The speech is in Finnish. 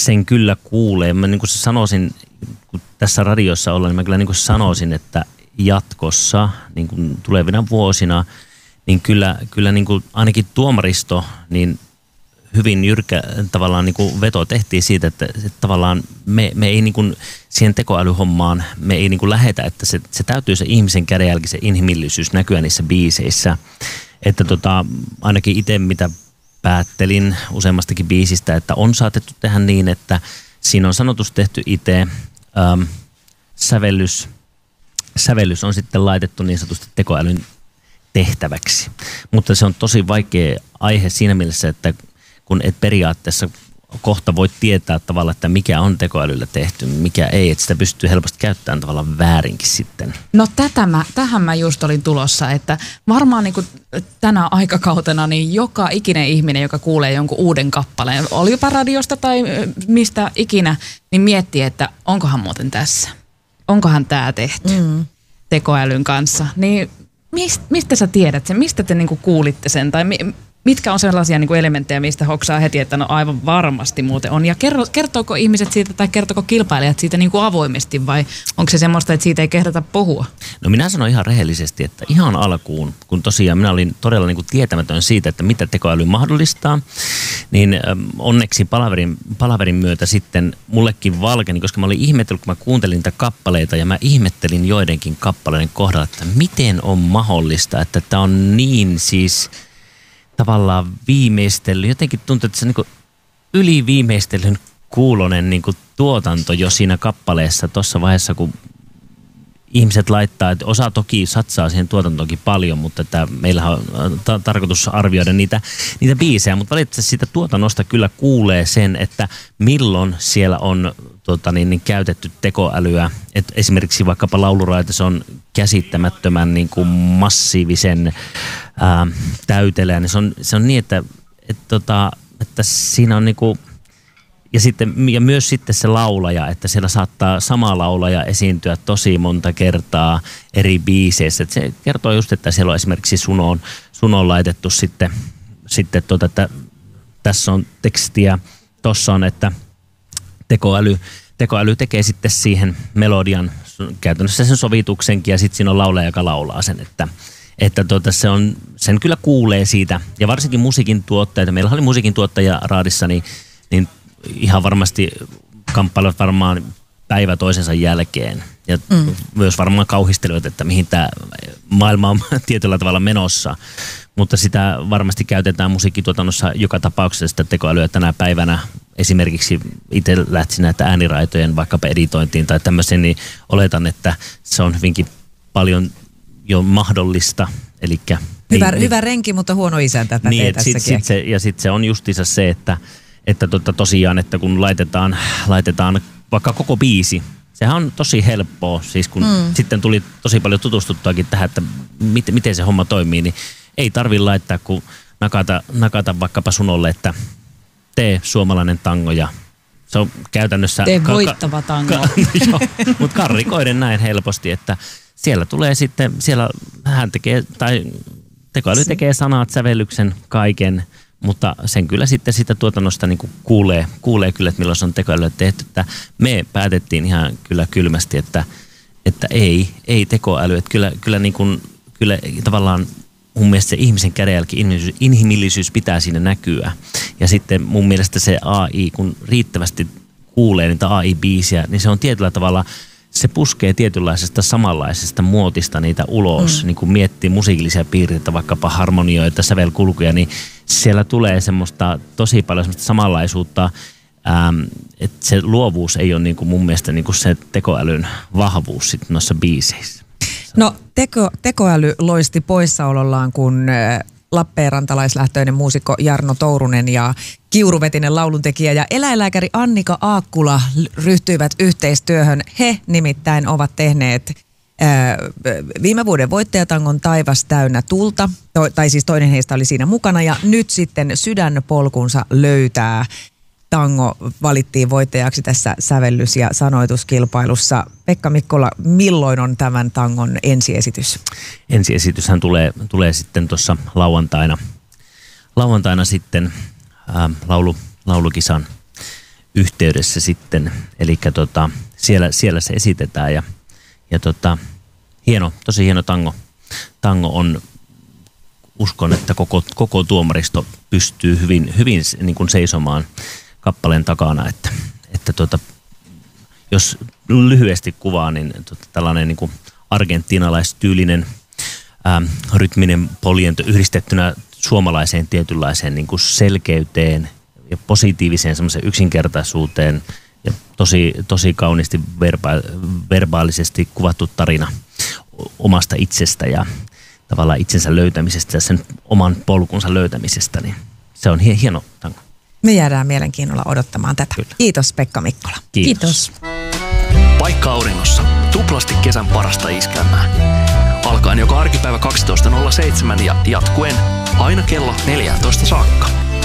sen kyllä kuulee. Mä niin kuin sanoisin, kun tässä radiossa ollaan, niin mä kyllä niin kuin sanoisin, että jatkossa, niin kuin tulevina vuosina, niin kyllä niin kuin ainakin tuomaristo, niin hyvin jyrkkä tavallaan niin kuin veto tehtiin siitä, että tavallaan me ei niin kuin siihen tekoälyhommaan, me ei niin kuin lähetä, että se täytyy se ihmisen kädenjälki, se inhimillisyys näkyä niissä biiseissä. Että ainakin itse mitä päättelin useammastakin biisistä, että on saatettu tehdä niin, että siinä on sanotus tehty itse, sävellys on sitten laitettu niin sanotusti tekoälyn tehtäväksi. Mutta se on tosi vaikea aihe siinä mielessä, että kun et periaatteessa kohta voit tietää tavallaan, että mikä on tekoälyllä tehty, mikä ei, että sitä pystyy helposti käyttämään tavallaan väärinkin sitten. No tähän mä just olin tulossa, että varmaan niin kuin tänä aikakautena niin joka ikinen ihminen, joka kuulee jonkun uuden kappaleen, olipa radiosta tai mistä ikinä, niin miettii, että onkohan muuten tässä, onkohan tämä tehty tekoälyn kanssa, niin mistä sä tiedät sen, mistä te niin kuin kuulitte sen tai mitkä on sellaisia niin kuin elementtejä, mistä hoksaa heti, että no aivan varmasti muuten on. Ja kertooko ihmiset siitä tai kertooko kilpailijat siitä niin kuin avoimesti vai onko se semmoista, että siitä ei kehdata puhua? No minä sanon ihan rehellisesti, että ihan alkuun, kun tosiaan minä olin todella niin kuin tietämätön siitä, että mitä tekoäly mahdollistaa, niin onneksi palaverin myötä sitten mullekin valkeni, koska mä olin ihmetellyt, kun mä kuuntelin niitä kappaleita ja mä ihmettelin joidenkin kappaleiden kohdalla, että miten on mahdollista, että tämä on niin siis tavallaan viimeistellyt. Jotenkin tuntuu, että se niin yliviimeistellyn kuulonen niin tuotanto jo siinä kappaleessa tuossa vaiheessa, kun ihmiset laittaa, että osa toki satsaa siihen tuotantoonkin paljon, mutta että meillähän on tarkoitus arvioida niitä biisejä, mutta valitettavasti siitä tuotannosta kyllä kuulee sen, että milloin siellä on käytetty tekoälyä. Et esimerkiksi vaikkapa lauluraita, se on käsittämättömän niin kuin massiivisen täytelä, niin se on niin, että siinä on niin kuin ja myös sitten se laulaja, että siellä saattaa sama laulaja esiintyä tosi monta kertaa eri biiseissä. Että se kertoo just, että siellä on esimerkiksi Sunoon laitettu sitten että tässä on tekstiä, tossa on, että tekoäly tekee sitten siihen melodian käytännössä sen sovituksenkin ja sitten siinä on laulaja, joka laulaa sen, että sen kyllä kuulee siitä. Ja varsinkin musiikin tuottajat, meillä oli musiikin tuottaja raadissa, niin ihan varmasti kamppailut varmaan päivä toisensa jälkeen. Ja myös varmaan kauhistelivat, että mihin tämä maailma on tietyllä tavalla menossa. Mutta sitä varmasti käytetään musiikkituotannossa joka tapauksessa sitä tekoälyä tänä päivänä. Esimerkiksi itse lähtisin näitä ääniraitojen vaikkapa editointiin tai tämmöiseen, niin oletan, että se on hyvinkin paljon jo mahdollista. Elikkä, hyvä renki, mutta huono isäntä pätee niin, tässäkin. Ja sitten se on justiinsa se, että tosiaan, että kun laitetaan vaikka koko biisi, sehän on tosi helppoa, siis kun sitten tuli tosi paljon tutustuttuakin tähän, että miten se homma toimii, niin ei tarvitse laittaa, kun nakata vaikkapa Sunolle, että tee suomalainen tango ja se on käytännössä tee voittava tango. Mutta karrikoiden näin helposti, että siellä tulee sitten, siellä hän tekee, tai tekoäly tekee sanat, sävellyksen, kaiken, mutta sen kyllä sitten sitä tuotannosta niin kuin kuulee kyllä, että milloin se on tekoälyä tehty. Että me päätettiin ihan kyllä kylmästi, että ei tekoäly. Että kyllä, niin kuin, kyllä tavallaan mun mielestä se ihmisen kädenjälki, inhimillisyys pitää siinä näkyä. Ja sitten mun mielestä se AI, kun riittävästi kuulee niitä AI-biisiä, niin se on tietyllä tavalla, se puskee tietynlaisesta samanlaisesta muotista niitä ulos, niin kun miettii musiikillisia piirteitä, vaikkapa harmonioita, sävelkulkuja, niin siellä tulee semmoista tosi paljon semmoista samanlaisuutta, että se luovuus ei ole niin kuin mun mielestä niin kuin se tekoälyn vahvuus sitten noissa biiseissä. No tekoäly loisti poissaolollaan, kun lappeenrantalaislähtöinen muusikko Jarno Tourunen ja kiuruvetinen lauluntekijä ja eläinlääkäri Annika Aakkula ryhtyivät yhteistyöhön. He nimittäin ovat tehneet viime vuoden voittajatangon Taivas täynnä tulta, tai siis toinen heistä oli siinä mukana, ja nyt sitten Sydänpolkunsa löytää. Tango valittiin voittajaksi tässä sävellys- ja sanoituskilpailussa. Pekka Mikkola, milloin on tämän tangon ensiesitys? Ensiesityshän tulee sitten tuossa lauantaina sitten laulukisan yhteydessä sitten. Eli siellä se esitetään ja tosi hieno tango. Tango on, uskon, että koko tuomaristo pystyy hyvin niin kuin seisomaan kappaleen takana, että jos lyhyesti kuvaa, niin tällainen niin kuin argentiinalaistyylinen rytminen poljento yhdistettynä suomalaiseen tietynlaiseen niin kuin selkeyteen ja positiiviseen semmoiseen yksinkertaisuuteen ja tosi kauniisti verbaalisesti kuvattu tarina omasta itsestä ja tavallaan itsensä löytämisestä ja sen oman polkunsa löytämisestä, niin se on hieno tango. Me jäädään mielenkiinnolla odottamaan tätä. Kyllä. Kiitos Pekka Mikkola. Kiitos. Paikka auringossa. Tuplasti kesän parasta iskelmää. Alkaen joka arkipäivä 12.07 ja jatkuen aina kello 14 saakka.